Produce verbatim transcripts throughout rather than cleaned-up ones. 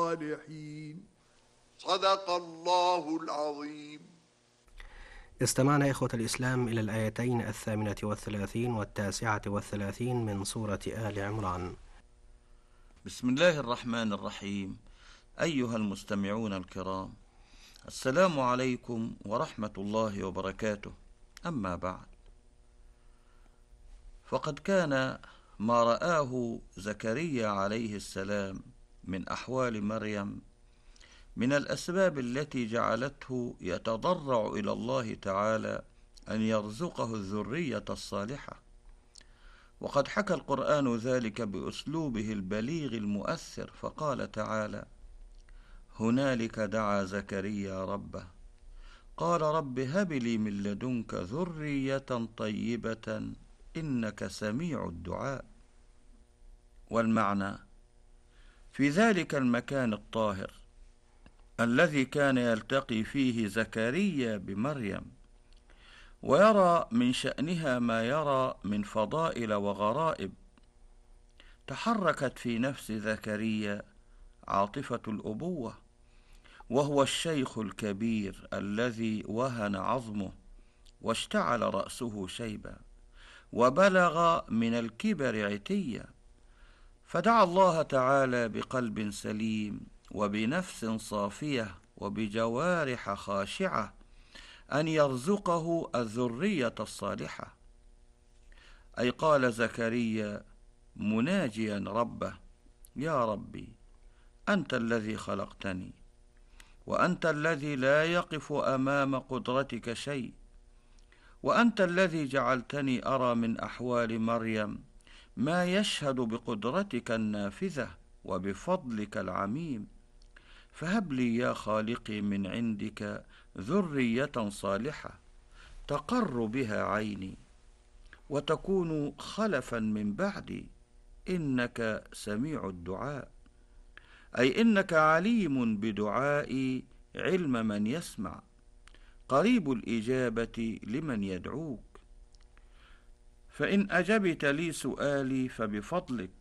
الصالحين. صدق الله العظيم. استمعنا إخوة الإسلام إلى الآيتين الثامنة والثلاثين والتاسعة والثلاثين من سورة آل عمران. بسم الله الرحمن الرحيم. أيها المستمعون الكرام، السلام عليكم ورحمة الله وبركاته. أما بعد، فقد كان ما رآه زكريا عليه السلام من أحوال مريم من الأسباب التي جعلته يتضرع إلى الله تعالى أن يرزقه الذرية الصالحة، وقد حكى القرآن ذلك بأسلوبه البليغ المؤثر، فقال تعالى: هنالك دعا زكريا ربه قال رب هب لي من لدنك ذرية طيبة إنك سميع الدعاء. والمعنى: في ذلك المكان الطاهر الذي كان يلتقي فيه زكريا بمريم ويرى من شأنها ما يرى من فضائل وغرائب، تحركت في نفس زكريا عاطفة الأبوة، وهو الشيخ الكبير الذي وهن عظمه واشتعل رأسه شيبا وبلغ من الكبر عتيا، فدعا الله تعالى بقلب سليم وبنفس صافية وبجوارح خاشعة أن يرزقه الذرية الصالحة. أي قال زكريا مناجيا ربه: يا ربي، أنت الذي خلقتني، وأنت الذي لا يقف أمام قدرتك شيء، وأنت الذي جعلتني أرى من أحوال مريم ما يشهد بقدرتك النافذة وبفضلك العميم، فهب لي يا خالقي من عندك ذرية صالحة تقر بها عيني وتكون خلفا من بعدي إنك سميع الدعاء. أي إنك عليم بدعائي علم من يسمع، قريب الإجابة لمن يدعوك، فإن أجبت لي سؤالي فبفضلك،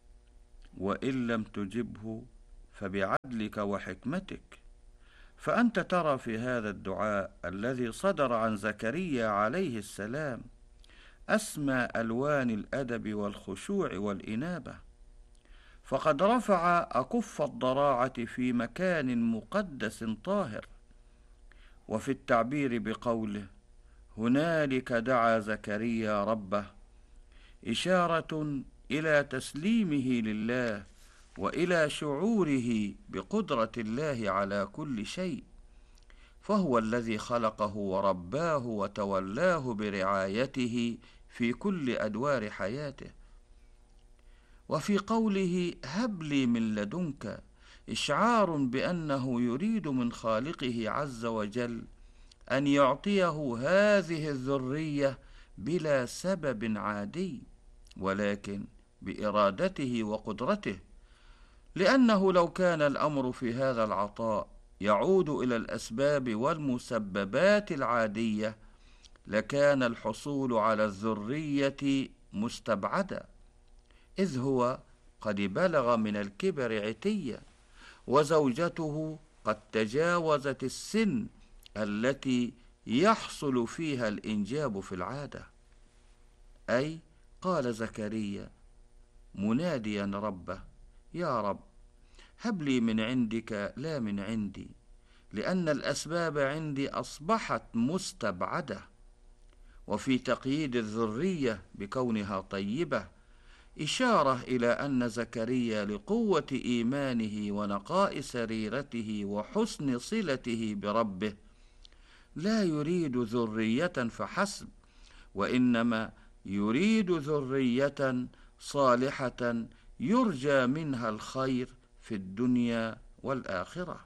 وإن لم تجبه فبعدلك وحكمتك، فأنت ترى في هذا الدعاء الذي صدر عن زكريا عليه السلام أسمى ألوان الأدب والخشوع والإنابة، فقد رفع أكف الضراعة في مكان مقدس طاهر. وفي التعبير بقوله هنالك دعا زكريا ربه إشارة إلى تسليمه لله وإلى شعوره بقدرة الله على كل شيء، فهو الذي خلقه ورباه وتولاه برعايته في كل أدوار حياته. وفي قوله هب لي من لدنك إشعار بأنه يريد من خالقه عز وجل أن يعطيه هذه الذرية بلا سبب عادي، ولكن بإرادته وقدرته، لأنه لو كان الأمر في هذا العطاء يعود إلى الأسباب والمسببات العادية لكان الحصول على الذرية مستبعدا، إذ هو قد بلغ من الكبر عتيا، وزوجته قد تجاوزت السن التي يحصل فيها الإنجاب في العادة. أي قال زكريا مناديا ربه: يا رب، هب لي من عندك لا من عندي، لأن الأسباب عندي أصبحت مستبعدة. وفي تقييد الذرية بكونها طيبة إشارة إلى أن زكريا لقوة إيمانه ونقاء سريرته وحسن صلته بربه لا يريد ذرية فحسب، وإنما يريد ذرية صالحة يرجى منها الخير في الدنيا والآخرة.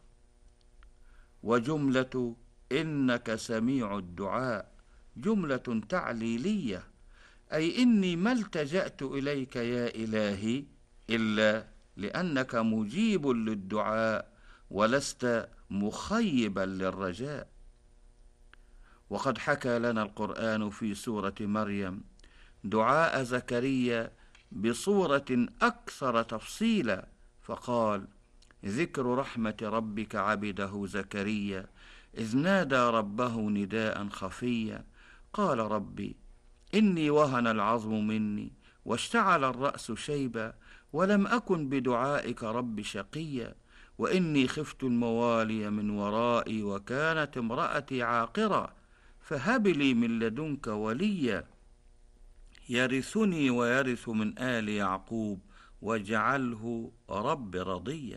وجملة إنك سميع الدعاء جملة تعليلية، أي إني ما التجأت إليك يا إلهي إلا لأنك مجيب للدعاء ولست مخيبا للرجاء. وقد حكى لنا القرآن في سورة مريم دعاء زكريا بصورة أكثر تفصيلا، فقال: ذكر رحمة ربك عبده زكريا إذ نادى ربه نداء خفيا قال ربي إني وهن العظم مني واشتعل الرأس شيبا ولم أكن بدعائك رب شقيا وإني خفت الموالي من ورائي وكانت امرأتي عاقرا فهب لي من لدنك وليا يرثني ويرث من آل يعقوب واجعله رب رضيا.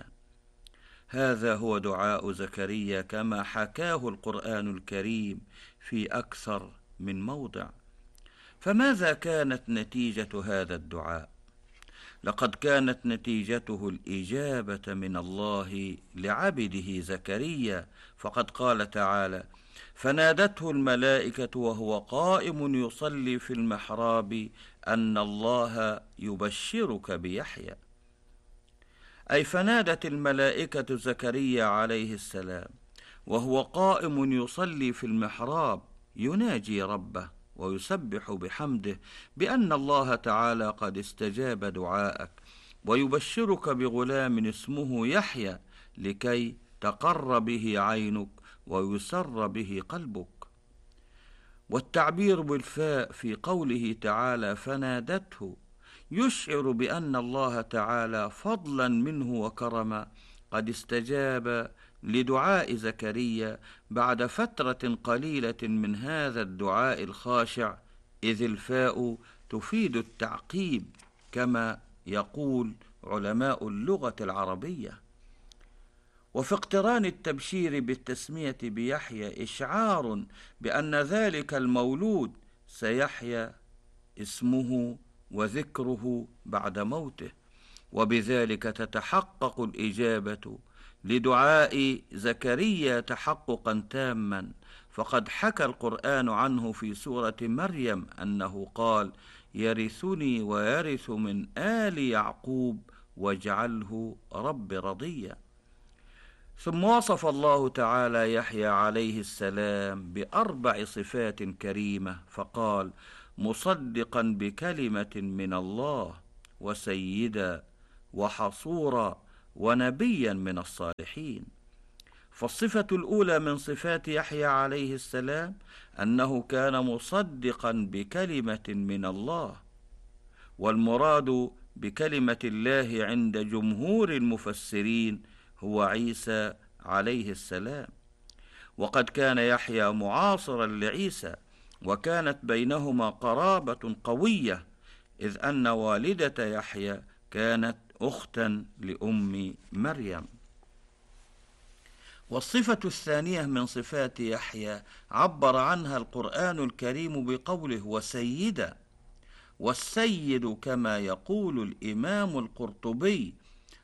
هذا هو دعاء زكريا كما حكاه القرآن الكريم في أكثر من موضع. فماذا كانت نتيجة هذا الدعاء؟ لقد كانت نتيجته الإجابة من الله لعبده زكريا، فقد قال تعالى: فنادته الملائكة وهو قائم يصلي في المحراب أن الله يبشرك بيحيى. أي فنادت الملائكة زكريا عليه السلام وهو قائم يصلي في المحراب يناجي ربه ويسبح بحمده بأن الله تعالى قد استجاب دعاءك ويبشرك بغلام اسمه يحيى لكي تقر به عينك ويسر به قلبك. والتعبير بالفاء في قوله تعالى فنادته يشعر بأن الله تعالى فضلا منه وكرما قد استجاب لدعاء زكريا بعد فترة قليلة من هذا الدعاء الخاشع، إذ الفاء تفيد التعقيب كما يقول علماء اللغة العربية. وفي اقتران التبشير بالتسمية بيحيى إشعار بأن ذلك المولود سيحيى اسمه وذكره بعد موته، وبذلك تتحقق الإجابة لدعاء زكريا تحققا تاما. فقد حكى القرآن عنه في سورة مريم أنه قال: يرثني ويرث من آل يعقوب واجعله رب رضيا. ثم وصف الله تعالى يحيى عليه السلام بأربع صفات كريمة فقال: مصدقا بكلمة من الله وسيدا وحصورا ونبيا من الصالحين. فالصفة الأولى من صفات يحيى عليه السلام أنه كان مصدقا بكلمة من الله، والمراد بكلمة الله عند جمهور المفسرين هو عيسى عليه السلام. وقد كان يحيى معاصرا لعيسى وكانت بينهما قرابة قوية، إذ أن والدة يحيى كانت أختا لأم مريم. والصفة الثانية من صفات يحيى عبر عنها القرآن الكريم بقوله وسيدا. والسيد كما يقول الإمام القرطبي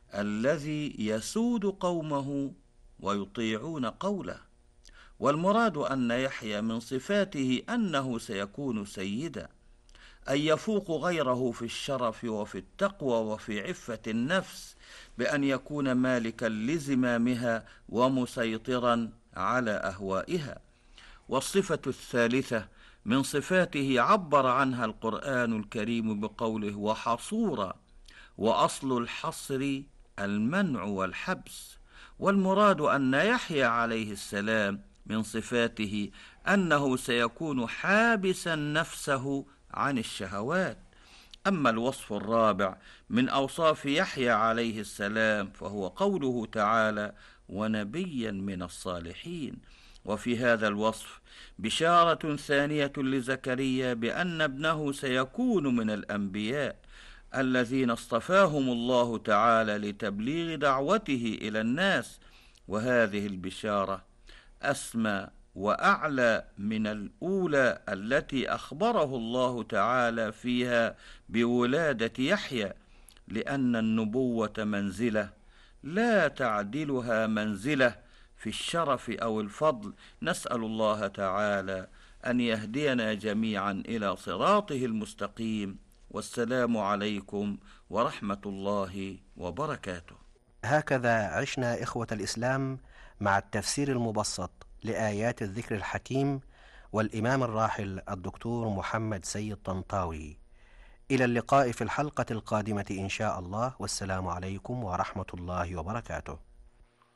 الذي يسود قومه ويطيعون قوله. والمراد أن يحيى من صفاته أنه سيكون سيدا، أي يفوق غيره في الشرف وفي التقوى وفي عفة النفس، بأن يكون مالكا لزمامها ومسيطرا على أهوائها. والصفة الثالثة من صفاته عبر عنها القرآن الكريم بقوله وحصورا، وأصل الحصر المنع والحبس. والمراد أن يحيى عليه السلام من صفاته أنه سيكون حابسا نفسه عن الشهوات. أما الوصف الرابع من أوصاف يحيى عليه السلام فهو قوله تعالى ونبيا من الصالحين. وفي هذا الوصف بشارة ثانية لزكريا بأن ابنه سيكون من الأنبياء الذين اصطفاهم الله تعالى لتبليغ دعوته إلى الناس. وهذه البشارة أسمى وأعلى من الأولى التي أخبره الله تعالى فيها بولادة يحيى، لأن النبوة منزلة لا تعدلها منزلة في الشرف أو الفضل. نسأل الله تعالى أن يهدينا جميعا إلى صراطه المستقيم. والسلام عليكم ورحمة الله وبركاته. هكذا عشنا إخوة الإسلام مع التفسير المبسط لآيات الذكر الحكيم والإمام الراحل الدكتور محمد سيد طنطاوي. إلى اللقاء في الحلقة القادمة إن شاء الله، والسلام عليكم ورحمة الله وبركاته.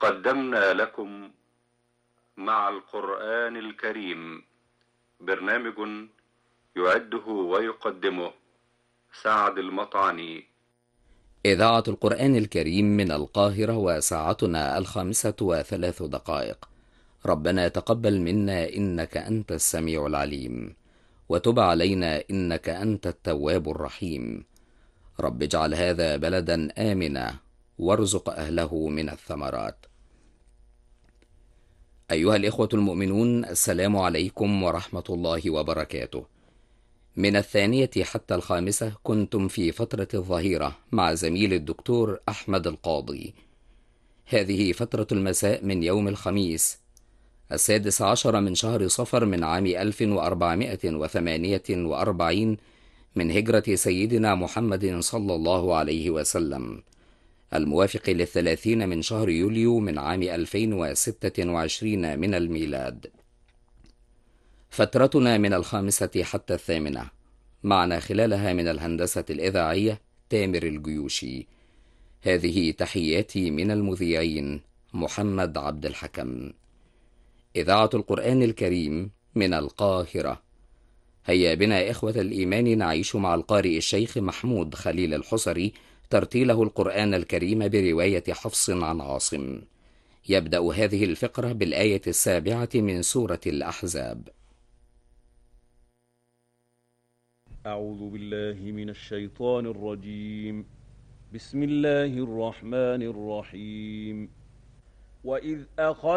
قدمنا لكم مع القرآن الكريم برنامج يعده ويقدمه سعد المطعني. إذاعة القرآن الكريم من القاهرة، وساعتنا الخامسة وثلاث دقائق. ربنا تقبل منا إنك أنت السميع العليم، وتب علينا إنك أنت التواب الرحيم. رب اجعل هذا بلدا آمنا، وارزق أهله من الثمرات. أيها الإخوة المؤمنون، السلام عليكم ورحمة الله وبركاته. من الثانية حتى الخامسة كنتم في فترة الظهيرة مع زميل الدكتور أحمد القاضي. هذه فترة المساء من يوم الخميس السادس عشر من شهر صفر من عام ألف وأربعمائة وثمانية وأربعين من هجرة سيدنا محمد صلى الله عليه وسلم، الموافق للثلاثين من شهر يوليو من عام ألفين وستة وعشرين من الميلاد. فترتنا من الخامسة حتى الثامنة، معنا خلالها من الهندسة الإذاعية تامر الجيوشي. هذه تحياتي من المذيعين محمد عبد الحكم. إذاعة القرآن الكريم من القاهرة. هيا بنا إخوة الإيمان نعيش مع القارئ الشيخ محمود خليل الحصري ترتيله القرآن الكريم برواية حفص عن عاصم. يبدأ هذه الفقرة بالآية السابعة من سورة الأحزاب. أعوذ بالله من الشيطان الرجيم. بسم الله الرحمن الرحيم. وإذ أخذ